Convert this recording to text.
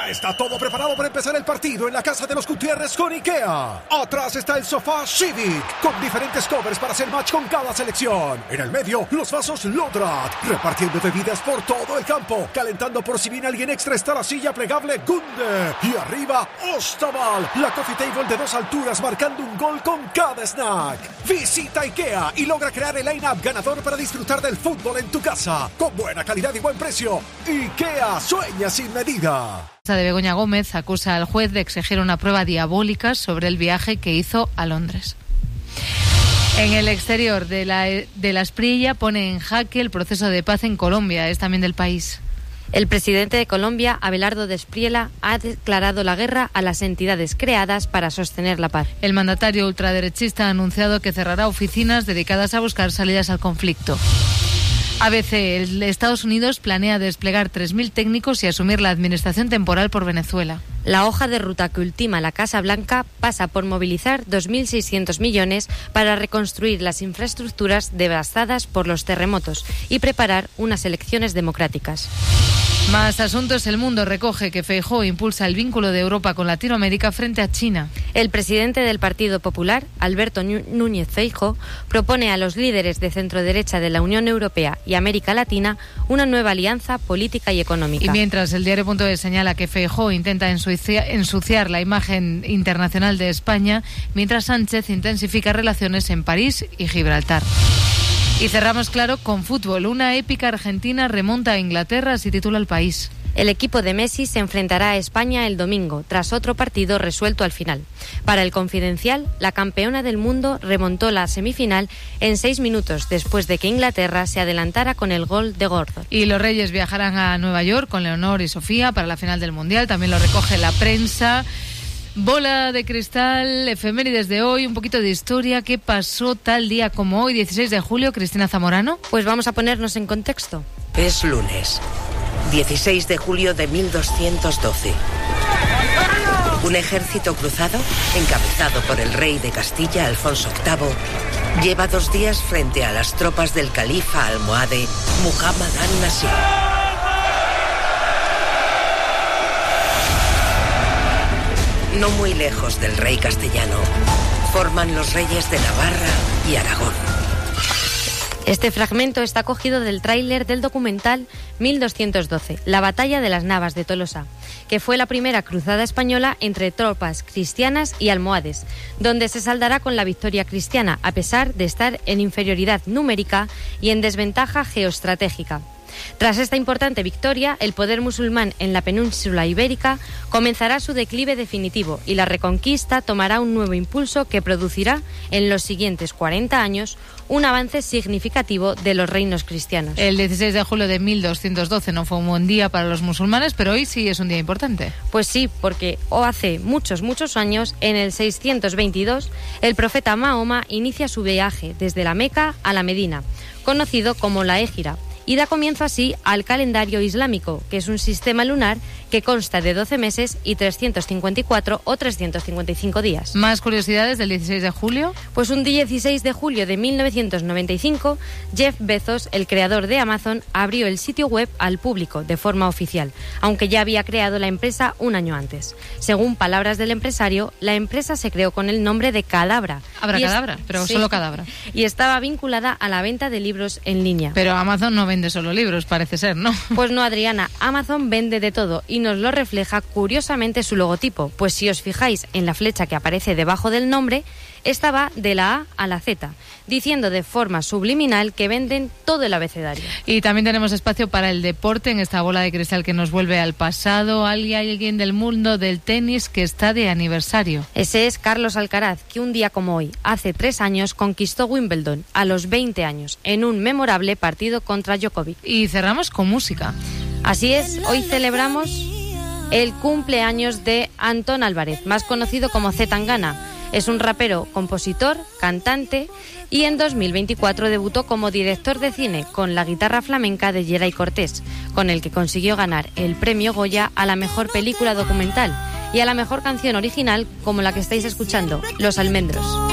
Ya está todo preparado para empezar el partido en la casa de los Gutiérrez con IKEA. Atrás está el sofá Civic, con diferentes covers para hacer match con cada selección. En el medio, los vasos Lodrat, repartiendo bebidas por todo el campo. Calentando por si viene alguien extra está la silla plegable Gunde. Y arriba, Ostaval, la coffee table de 2 alturas marcando un gol con cada snack. Visita IKEA y logra crear el line-up ganador para disfrutar del fútbol en tu casa. Con buena calidad y buen precio. IKEA, sueña sin medida. La de Begoña Gómez acusa al juez de exigir una prueba diabólica sobre el viaje que hizo a Londres. En el exterior de la Asprilla pone en jaque el proceso de paz en Colombia, es también del País. El presidente de Colombia, Abelardo Despriella, ha declarado la guerra a las entidades creadas para sostener la paz. El mandatario ultraderechista ha anunciado que cerrará oficinas dedicadas a buscar salidas al conflicto. ABC, Estados Unidos planea desplegar 3.000 técnicos y asumir la administración temporal por Venezuela. La hoja de ruta que ultima la Casa Blanca pasa por movilizar 2.600 millones para reconstruir las infraestructuras devastadas por los terremotos y preparar unas elecciones democráticas. Más asuntos. El Mundo recoge que Feijóo impulsa el vínculo de Europa con Latinoamérica frente a China. El presidente del Partido Popular, Alberto Núñez Feijóo, propone a los líderes de centroderecha de la Unión Europea y América Latina una nueva alianza política y económica. Y mientras el diario.es señala que Feijóo intenta ensuciar la imagen internacional de España, mientras Sánchez intensifica relaciones en París y Gibraltar. Y cerramos, claro, con fútbol. Una épica argentina remonta a Inglaterra, así titula El País. El equipo de Messi se enfrentará a España el domingo, tras otro partido resuelto al final. Para el Confidencial, la campeona del mundo remontó la semifinal en 6 minutos, después de que Inglaterra se adelantara con el gol de Gordon. Y los Reyes viajarán a Nueva York con Leonor y Sofía para la final del Mundial. También lo recoge la prensa. Bola de cristal, efemérides de hoy, un poquito de historia. ¿Qué pasó tal día como hoy, 16 de julio, Cristina Zamorano? Pues vamos a ponernos en contexto. Es lunes, 16 de julio de 1212. Un ejército cruzado, encabezado por el rey de Castilla, Alfonso VIII, lleva 2 días frente a las tropas del califa almohade Muhammad an-Nasir. No muy lejos del rey castellano, forman los reyes de Navarra y Aragón. Este fragmento está cogido del tráiler del documental 1212, la batalla de las Navas de Tolosa, que fue la primera cruzada española entre tropas cristianas y almohades, donde se saldará con la victoria cristiana, a pesar de estar en inferioridad numérica y en desventaja geoestratégica. Tras esta importante victoria, el poder musulmán en la península ibérica comenzará su declive definitivo y la reconquista tomará un nuevo impulso que producirá en los siguientes 40 años un avance significativo de los reinos cristianos. El 16 de julio de 1212 no fue un buen día para los musulmanes, pero hoy sí es un día importante. Pues sí, porque hace muchos años, en el 622, el profeta Mahoma inicia su viaje desde la Meca a la Medina, conocido como la Égira, y da comienzo así al calendario islámico, que es un sistema lunar que consta de 12 meses y 354 o 355 días. ¿Más curiosidades del 16 de julio? Pues un 16 de julio de 1995, Jeff Bezos, el creador de Amazon, abrió el sitio web al público de forma oficial, aunque ya había creado la empresa un año antes. Según palabras del empresario, la empresa se creó con el nombre de Cadabra. Cadabra, pero sí, solo Cadabra. Y estaba vinculada a la venta de libros en línea. Pero Amazon no vende solo libros, parece ser, ¿no? Pues no, Adriana, Amazon vende de todo y nos lo refleja curiosamente su logotipo, pues si os fijáis en la flecha que aparece debajo del nombre, esta va de la A a la Z, diciendo de forma subliminal que venden todo el abecedario. Y también tenemos espacio para el deporte en esta bola de cristal que nos vuelve al pasado. Alguien del mundo del tenis que está de aniversario. Ese es Carlos Alcaraz, que un día como hoy, hace 3 años, conquistó Wimbledon a los 20 años, en un memorable partido contra Djokovic. Y cerramos con música. Así es, hoy celebramos el cumpleaños de Antón Álvarez, más conocido como C. Tangana. Es un rapero, compositor, cantante y en 2024 debutó como director de cine con La guitarra flamenca de Geray Cortés, con el que consiguió ganar el premio Goya a la mejor película documental y a la mejor canción original como la que estáis escuchando, Los Almendros.